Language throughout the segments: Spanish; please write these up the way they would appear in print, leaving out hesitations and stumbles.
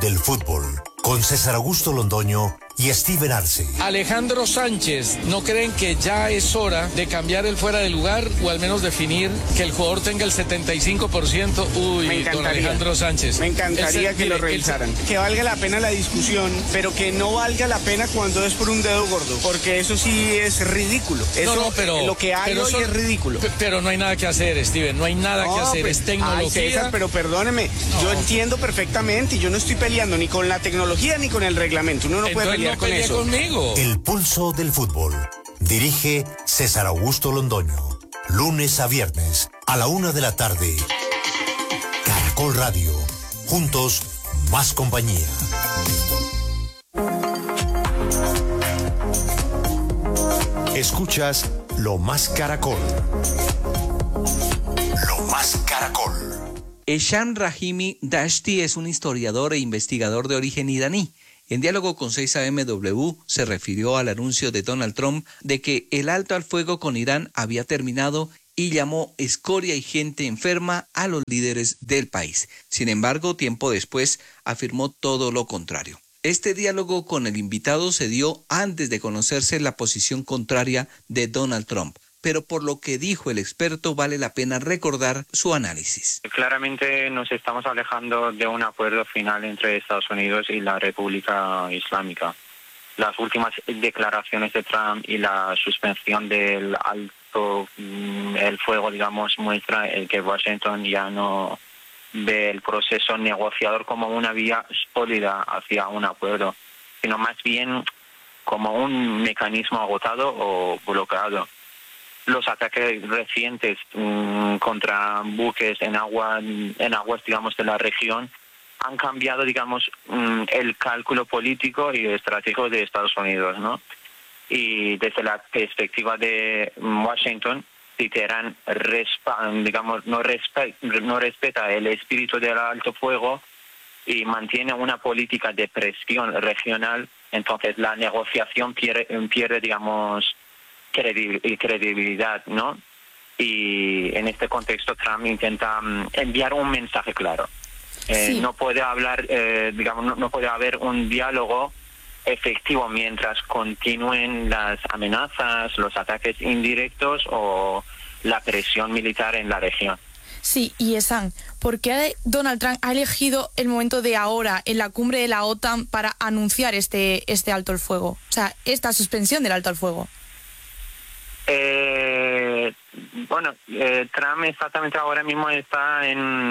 del fútbol, con César Augusto Londoño y Steven Arce. Alejandro Sánchez, ¿no creen que ya es hora de cambiar el fuera de lugar o al menos definir que el jugador tenga el 75%? Uy, don Alejandro Sánchez. Me encantaría que lo revisaran. Que valga la pena la discusión, pero que no valga la pena cuando es por un dedo gordo, porque eso sí es ridículo. Eso, pero lo que hay hoy es ridículo. Pero no hay nada que hacer, Steven, no hay nada que hacer, es tecnología. Ay, César, pero perdóneme, yo entiendo perfectamente y yo no estoy peleando ni con la tecnología ni con el reglamento. Uno no puede pelear con eso. Conmigo. El pulso del fútbol. Dirige César Augusto Londoño. Lunes a viernes a la 1 de la tarde. Caracol Radio. Juntos, más compañía. Escuchas Lo Más Caracol. Lo Más Caracol. Eshan Rahimi Dashti es un historiador e investigador de origen iraní. En diálogo con 6AMW se refirió al anuncio de Donald Trump de que el alto al fuego con Irán había terminado y llamó escoria y gente enferma a los líderes del país. Sin embargo, tiempo después afirmó todo lo contrario. Este diálogo con el invitado se dio antes de conocerse la posición contraria de Donald Trump. Pero por lo que dijo el experto vale la pena recordar su análisis. Claramente nos estamos alejando de un acuerdo final entre Estados Unidos y la República Islámica. Las últimas declaraciones de Trump y la suspensión del alto el fuego, digamos, muestra que Washington ya no ve el proceso negociador como una vía sólida hacia un acuerdo, sino más bien como un mecanismo agotado o bloqueado. Los ataques recientes contra buques en aguas, digamos, de la región han cambiado, digamos, el cálculo político y estratégico de Estados Unidos, ¿no? Y desde la perspectiva de Washington, si Teherán, digamos, no respeta el espíritu del alto fuego y mantiene una política de presión regional, entonces la negociación pierde, digamos, credibilidad, ¿no? Y en este contexto Trump intenta enviar un mensaje claro. Sí. No puede hablar, digamos, no puede haber un diálogo efectivo mientras continúen las amenazas, los ataques indirectos o la presión militar en la región. Sí, y Eshan, ¿por qué Donald Trump ha elegido el momento de ahora, en la cumbre de la OTAN, para anunciar este alto el fuego? O sea, esta suspensión del alto el fuego. Trump exactamente ahora mismo está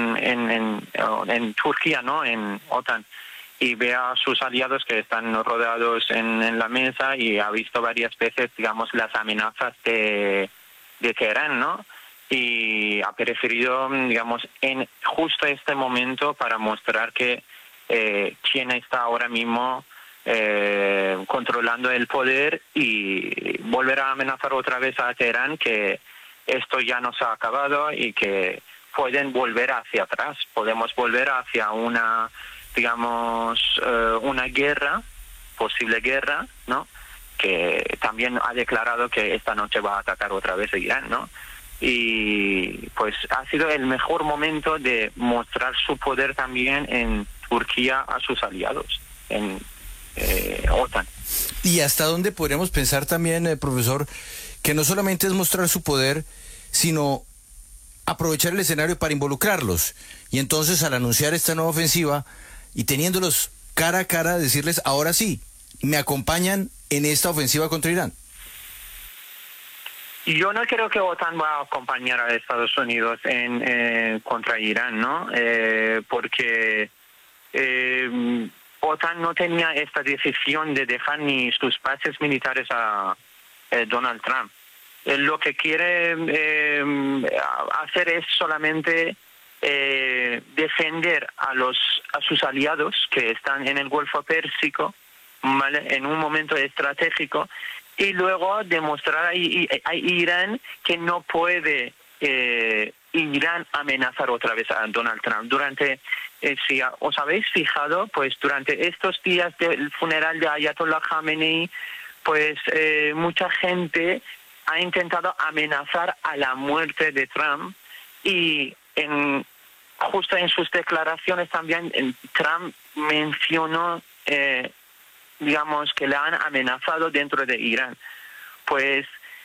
en Turquía, ¿no? En OTAN, y ve a sus aliados que están rodeados en la mesa y ha visto varias veces, digamos, las amenazas de Teherán, ¿no? Y ha preferido, digamos, en justo este momento para mostrar que China está ahora mismo controlando el poder y volver a amenazar otra vez a Teherán que esto ya no se ha acabado y que pueden volver hacia atrás. Podemos volver hacia una, digamos, una guerra, posible guerra, ¿no? Que también ha declarado que esta noche va a atacar otra vez a Irán, ¿no? Y pues ha sido el mejor momento de mostrar su poder también en Turquía a sus aliados, en OTAN. ¿Y hasta dónde podríamos pensar también, profesor, que no solamente es mostrar su poder, sino aprovechar el escenario para involucrarlos? Y entonces, al anunciar esta nueva ofensiva y teniéndolos cara a cara, decirles, ahora sí, me acompañan en esta ofensiva contra Irán. Yo no creo que OTAN va a acompañar a Estados Unidos contra Irán, ¿no? Porque OTAN no tenía esta decisión de dejar ni sus bases militares a Donald Trump. Lo que quiere hacer es solamente defender a sus aliados que están en el Golfo Pérsico, ¿vale? En un momento estratégico, y luego demostrar a Irán que no puede Irán amenazar otra vez a Donald Trump. Si os habéis fijado, pues durante estos días del funeral de Ayatollah Khamenei, pues mucha gente ha intentado amenazar a la muerte de Trump, y en justo en sus declaraciones también Trump mencionó, digamos, que le han amenazado dentro de Irán. Pues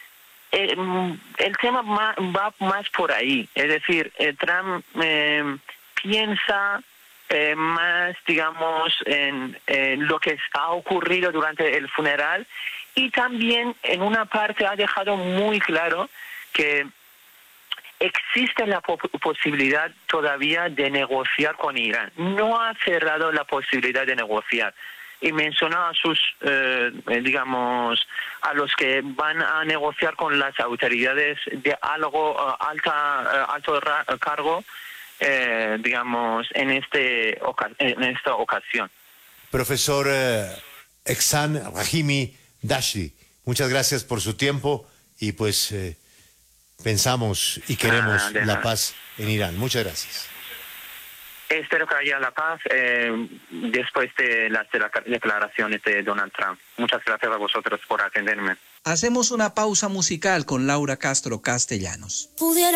el tema va más por ahí. Es decir, Trump piensa más, digamos, en lo que ha ocurrido durante el funeral, y también en una parte ha dejado muy claro que existe la posibilidad todavía de negociar con Irán. No ha cerrado la posibilidad de negociar. Y mencionó a sus, digamos, a los que van a negociar con las autoridades de alto cargo, digamos, en esta ocasión. Profesor Ehsan Rahimi Dashty, muchas gracias por su tiempo y pues pensamos y queremos la paz en Irán. Muchas gracias. Espero que haya la paz después de las declaraciones de Donald Trump. Muchas gracias a vosotros por atenderme. Hacemos una pausa musical con Laura Castro Castellanos.